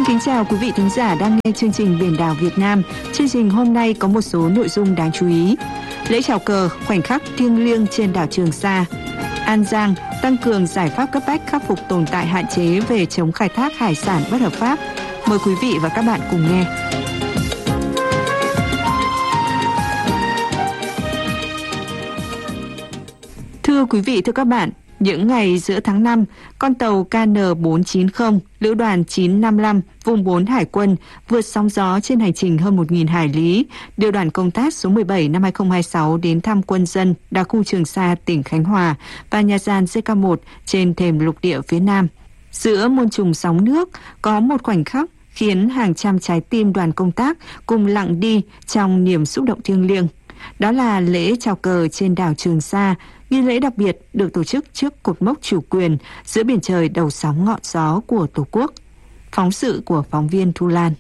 Xin kính chào quý vị thính giả đang nghe chương trình Biển đảo Việt Nam. Chương trình hôm nay có một số nội dung đáng chú ý. Lễ chào cờ, khoảnh khắc thiêng liêng trên đảo Trường Sa. An Giang tăng cường giải pháp cấp bách khắc phục tồn tại hạn chế về chống khai thác hải sản bất hợp pháp. Mời quý vị và các bạn cùng nghe. Thưa quý vị, thưa các bạn, những ngày giữa tháng 5, con tàu KN490, lữ đoàn 955, vùng 4 Hải quân vượt sóng gió trên hành trình hơn 1.000 hải lý, đưa đoàn công tác số 17 năm 2026 đến thăm quân dân đặc khu Trường Sa, tỉnh Khánh Hòa và nhà gian JK1 trên thềm lục địa phía Nam. Giữa muôn trùng sóng nước, có một khoảnh khắc khiến hàng trăm trái tim đoàn công tác cùng lặng đi trong niềm xúc động thiêng liêng. Đó là lễ chào cờ trên đảo Trường Sa, nghi lễ đặc biệt được tổ chức trước cột mốc chủ quyền giữa biển trời đầu sóng ngọn gió của Tổ quốc. Phóng sự của phóng viên Thu Lan.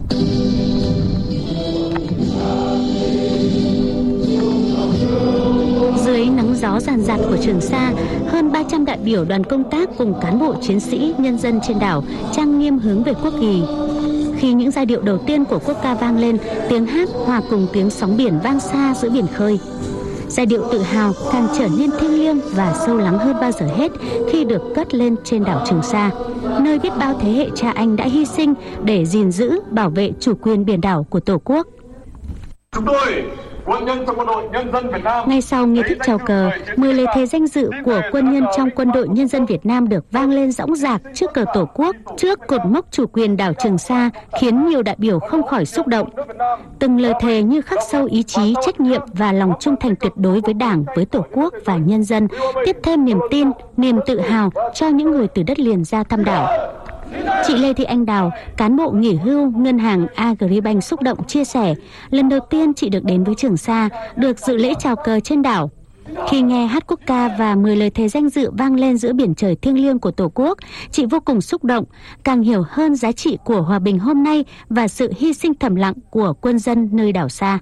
Dưới nắng gió ràn rạt của Trường Sa, hơn 300 đại biểu đoàn công tác cùng cán bộ chiến sĩ nhân dân trên đảo trang nghiêm hướng về quốc kỳ. Khi những giai điệu đầu tiên của quốc ca vang lên, tiếng hát hòa cùng tiếng sóng biển vang xa giữa biển khơi. Giai điệu tự hào càng trở nên thiêng liêng và sâu lắng hơn bao giờ hết khi được cất lên trên đảo Trường Sa, nơi biết bao thế hệ cha anh đã hy sinh để gìn giữ, bảo vệ chủ quyền biển đảo của Tổ quốc. Chúng tôi, quân nhân trong quân đội nhân dân Việt Nam. Ngay sau nghi thức chào cờ, 10 lời thề danh dự của quân nhân trong quân đội nhân dân Việt Nam được vang lên dõng dạc trước cờ Tổ quốc, trước cột mốc chủ quyền đảo Trường Sa, khiến nhiều đại biểu không khỏi xúc động. Từng lời thề như khắc sâu ý chí, trách nhiệm và lòng trung thành tuyệt đối với Đảng, với Tổ quốc và nhân dân, tiếp thêm niềm tin, niềm tự hào cho những người từ đất liền ra thăm đảo. Chị Lê Thị Anh Đào, cán bộ nghỉ hưu ngân hàng Agribank xúc động chia sẻ, lần đầu tiên chị được đến với Trường Sa, được dự lễ chào cờ trên đảo. Khi nghe hát quốc ca và 10 lời thề danh dự vang lên giữa biển trời thiêng liêng của Tổ quốc, chị vô cùng xúc động, càng hiểu hơn giá trị của hòa bình hôm nay và sự hy sinh thầm lặng của quân dân nơi đảo xa.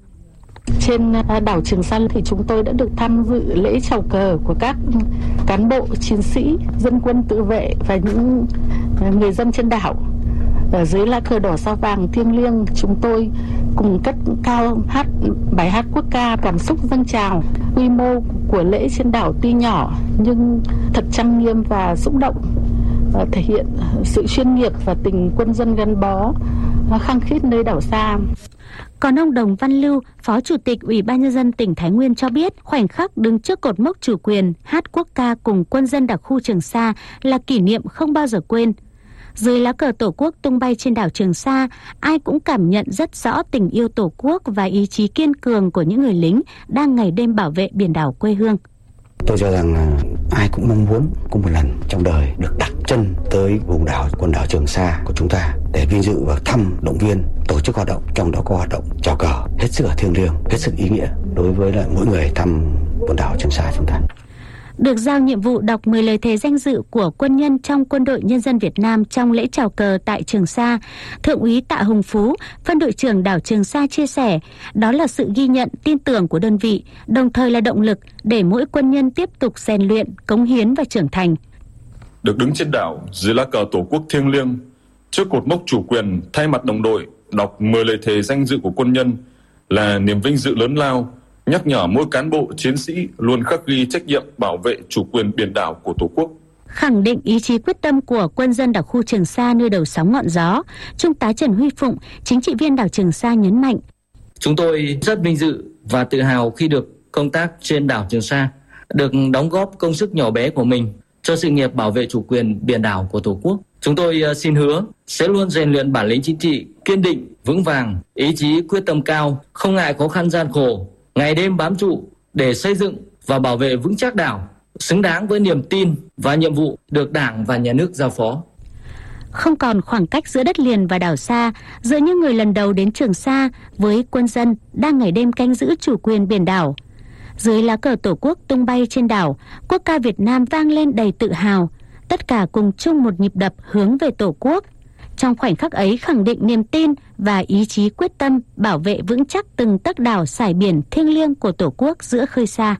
Trên đảo Trường Sa thì chúng tôi đã được tham dự lễ chào cờ của các cán bộ, chiến sĩ, dân quân tự vệ và những người dân trên đảo. Ở dưới lá cờ đỏ sao vàng thiêng liêng, chúng tôi cùng cất cao hát bài hát quốc ca, cảm xúc dâng trào. Quy mô của lễ trên đảo tuy nhỏ nhưng thật trang nghiêm và xúc động, thể hiện sự chuyên nghiệp và tình quân dân gắn bó khăng khít nơi đảo xa. Còn ông Đồng Văn Lưu, Phó Chủ tịch Ủy ban Nhân dân tỉnh Thái Nguyên cho biết, khoảnh khắc đứng trước cột mốc chủ quyền, hát quốc ca cùng quân dân đặc khu Trường Sa là kỷ niệm không bao giờ quên. Dưới lá cờ Tổ quốc tung bay trên đảo Trường Sa, ai cũng cảm nhận rất rõ tình yêu Tổ quốc và ý chí kiên cường của những người lính đang ngày đêm bảo vệ biển đảo quê hương. Tôi cho rằng là ai cũng mong muốn có một lần trong đời được đặt chân tới vùng đảo, quần đảo Trường Sa của chúng ta để vinh dự và thăm, động viên, tổ chức hoạt động, trong đó có hoạt động chào cờ hết sức là thiêng liêng, hết sức ý nghĩa đối với lại mỗi người thăm quần đảo Trường Sa chúng ta. Được giao nhiệm vụ đọc 10 lời thề danh dự của quân nhân trong Quân đội Nhân dân Việt Nam trong lễ chào cờ tại Trường Sa, Thượng úy Tạ Hùng Phú, phân đội trưởng đảo Trường Sa chia sẻ, đó là sự ghi nhận, tin tưởng của đơn vị, đồng thời là động lực để mỗi quân nhân tiếp tục rèn luyện, cống hiến và trưởng thành. Được đứng trên đảo dưới lá cờ Tổ quốc thiêng liêng, trước cột mốc chủ quyền, thay mặt đồng đội đọc 10 lời thề danh dự của quân nhân là niềm vinh dự lớn lao, nhắc nhở mỗi cán bộ chiến sĩ luôn khắc ghi trách nhiệm bảo vệ chủ quyền biển đảo của Tổ quốc. Khẳng định ý chí quyết tâm của quân dân đặc khu Trường Sa nơi đầu sóng ngọn gió, Trung tá Trần Huy Phụng, chính trị viên đảo Trường Sa nhấn mạnh: Chúng tôi rất vinh dự và tự hào khi được công tác trên đảo Trường Sa, được đóng góp công sức nhỏ bé của mình cho sự nghiệp bảo vệ chủ quyền biển đảo của Tổ quốc. Chúng tôi xin hứa sẽ luôn rèn luyện bản lĩnh chính trị kiên định, vững vàng, ý chí quyết tâm cao, không ngại khó khăn gian khổ, ngày đêm bám trụ để xây dựng và bảo vệ vững chắc đảo, xứng đáng với niềm tin và nhiệm vụ được Đảng và Nhà nước giao phó. Không còn khoảng cách giữa đất liền và đảo xa, giữa những người lần đầu đến Trường Sa với quân dân đang ngày đêm canh giữ chủ quyền biển đảo. Dưới lá cờ Tổ quốc tung bay trên đảo, quốc ca Việt Nam vang lên đầy tự hào, tất cả cùng chung một nhịp đập hướng về Tổ quốc. Trong khoảnh khắc ấy khẳng định niềm tin và ý chí quyết tâm bảo vệ vững chắc từng tấc đảo sải biển thiêng liêng của Tổ quốc giữa khơi xa.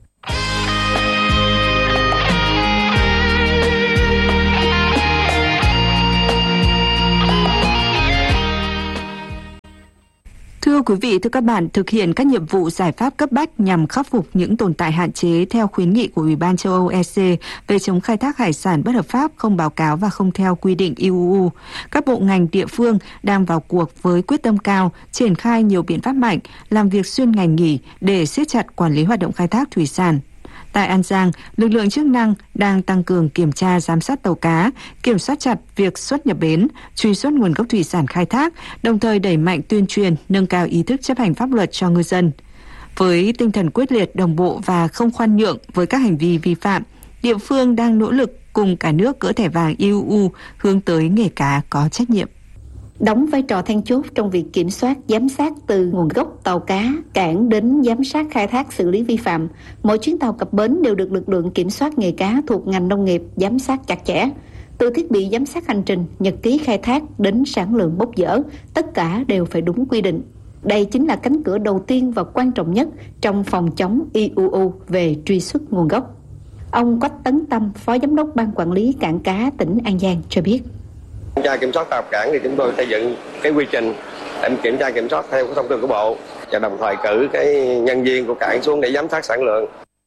Thưa quý vị, thưa các bạn, thực hiện các nhiệm vụ giải pháp cấp bách nhằm khắc phục những tồn tại hạn chế theo khuyến nghị của Ủy ban châu Âu EC về chống khai thác hải sản bất hợp pháp, không báo cáo và không theo quy định IUU. Các bộ ngành địa phương đang vào cuộc với quyết tâm cao, triển khai nhiều biện pháp mạnh, làm việc xuyên ngành nghỉ để siết chặt quản lý hoạt động khai thác thủy sản. Tại An Giang, lực lượng chức năng đang tăng cường kiểm tra giám sát tàu cá, kiểm soát chặt việc xuất nhập bến, truy xuất nguồn gốc thủy sản khai thác, đồng thời đẩy mạnh tuyên truyền, nâng cao ý thức chấp hành pháp luật cho ngư dân. Với tinh thần quyết liệt, đồng bộ và không khoan nhượng với các hành vi vi phạm, địa phương đang nỗ lực cùng cả nước gỡ thẻ vàng IUU hướng tới nghề cá có trách nhiệm. Đóng vai trò then chốt trong việc kiểm soát, giám sát từ nguồn gốc tàu cá, cảng đến giám sát khai thác xử lý vi phạm. Mỗi chuyến tàu cập bến đều được lực lượng kiểm soát nghề cá thuộc ngành nông nghiệp giám sát chặt chẽ. Từ thiết bị giám sát hành trình, nhật ký khai thác đến sản lượng bốc dỡ, tất cả đều phải đúng quy định. Đây chính là cánh cửa đầu tiên và quan trọng nhất trong phòng chống IUU về truy xuất nguồn gốc. Ông Quách Tấn Tâm, Phó Giám đốc Ban Quản lý Cảng cá tỉnh An Giang cho biết. Kiểm tra kiểm soát tàu cảng thì chúng tôi xây dựng cái quy trình để kiểm tra kiểm soát theo cái thông tư của Bộ và đồng thời cử cái nhân viên của cảng xuống để giám sát sản lượng.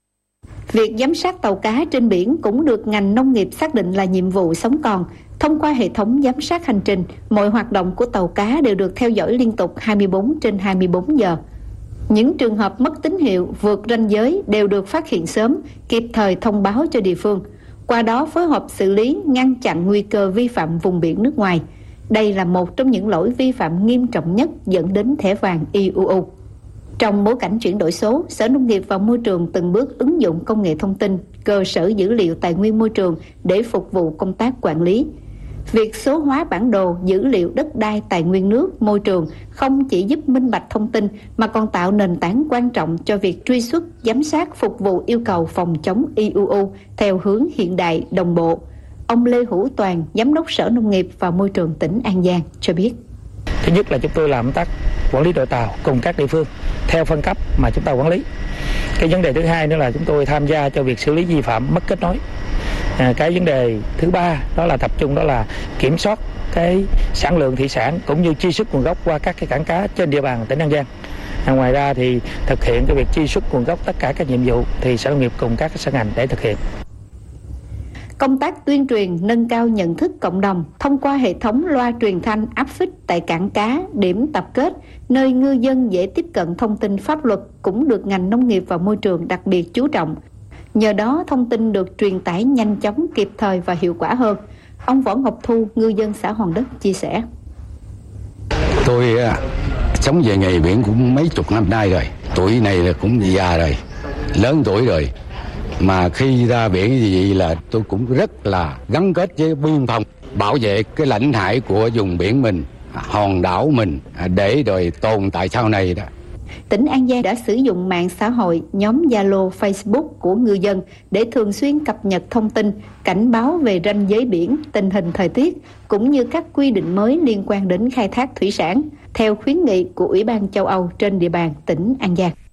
Việc giám sát tàu cá trên biển cũng được ngành nông nghiệp xác định là nhiệm vụ sống còn. Thông qua hệ thống giám sát hành trình, mọi hoạt động của tàu cá đều được theo dõi liên tục 24/24 giờ. Những trường hợp mất tín hiệu, vượt ranh giới đều được phát hiện sớm, kịp thời thông báo cho địa phương. Qua đó phối hợp xử lý, ngăn chặn nguy cơ vi phạm vùng biển nước ngoài. Đây là một trong những lỗi vi phạm nghiêm trọng nhất dẫn đến thẻ vàng IUU. Trong bối cảnh chuyển đổi số, Sở Nông nghiệp và Môi trường từng bước ứng dụng công nghệ thông tin, cơ sở dữ liệu tài nguyên môi trường để phục vụ công tác quản lý. Việc số hóa bản đồ, dữ liệu đất đai, tài nguyên nước, môi trường không chỉ giúp minh bạch thông tin mà còn tạo nền tảng quan trọng cho việc truy xuất, giám sát phục vụ yêu cầu phòng chống IUU theo hướng hiện đại, đồng bộ. Ông Lê Hữu Toàn, Giám đốc Sở Nông nghiệp và Môi trường tỉnh An Giang cho biết. Thứ nhất là chúng tôi làm công tác quản lý đội tàu cùng các địa phương theo phân cấp mà chúng ta quản lý. Cái vấn đề thứ hai nữa là chúng tôi tham gia cho việc xử lý vi phạm mất kết nối. Cái vấn đề thứ ba đó là tập trung đó là kiểm soát cái sản lượng thủy sản cũng như truy xuất nguồn gốc qua các cái cảng cá trên địa bàn tỉnh An Giang. Ngoài ra thì thực hiện cái việc truy xuất nguồn gốc tất cả các nhiệm vụ thì Sở Nông nghiệp cùng các sở ngành để thực hiện. Công tác tuyên truyền nâng cao nhận thức cộng đồng thông qua hệ thống loa truyền thanh áp phích tại cảng cá, điểm tập kết, nơi ngư dân dễ tiếp cận thông tin pháp luật cũng được ngành nông nghiệp và môi trường đặc biệt chú trọng. Nhờ đó thông tin được truyền tải nhanh chóng, kịp thời và hiệu quả hơn. Ông Võ Ngọc Thu, ngư dân xã Hòn Đất chia sẻ. Tôi sống về nghề biển cũng mấy chục năm nay rồi. Tuổi này là cũng già rồi, lớn tuổi rồi. Mà khi ra biển như vậy là tôi cũng rất là gắn kết với biên phòng, bảo vệ cái lãnh hải của vùng biển mình, hòn đảo mình để rồi tồn tại sau này đó. Tỉnh An Giang đã sử dụng mạng xã hội, nhóm Zalo, Facebook của ngư dân để thường xuyên cập nhật thông tin, cảnh báo về ranh giới biển, tình hình thời tiết, cũng như các quy định mới liên quan đến khai thác thủy sản, theo khuyến nghị của Ủy ban châu Âu trên địa bàn tỉnh An Giang.